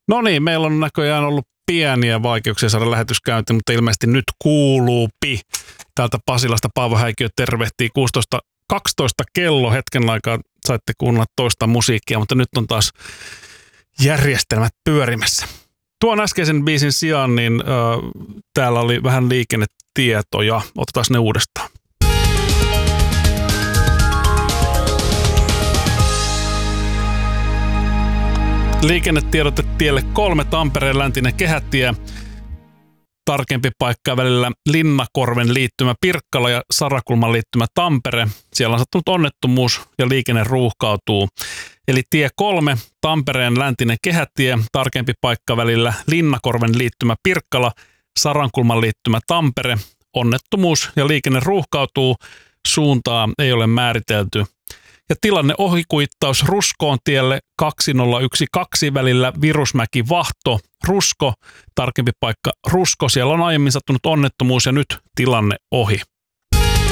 No niin, meillä on näköjään ollut pieniä vaikeuksia saada lähetyskäyntiin, mutta ilmeisesti nyt kuuluupi. Täältä Pasilasta Paavo Häikiö tervehtii 16.12 kello. Hetken aikaa saitte kuunnella toista musiikkia, mutta nyt on taas järjestelmät pyörimässä. Tuon äskeisen biisin sijaan, niin täällä oli vähän liikennetietoja. Otetaan ne uudestaan. Liikennetiedote tielle 3, Tampereen läntinen kehätie. Tarkempi paikka välillä Linnakorven liittymä Pirkkala ja Sarakulman liittymä Tampere. Siellä on sattunut onnettomuus ja liikenne ruuhkautuu. Eli tie 3, Tampereen läntinen kehätie. Tarkempi paikka välillä Linnakorven liittymä Pirkkala, Sarankulman liittymä Tampere. Onnettomuus ja liikenne ruuhkautuu. Suuntaa ei ole määritelty. Ja tilanne ohikuittaus Ruskoon tielle 2012 välillä Virusmäki-Vahto, Rusko, tarkempi paikka Rusko. Siellä on aiemmin sattunut onnettomuus ja nyt tilanne ohi.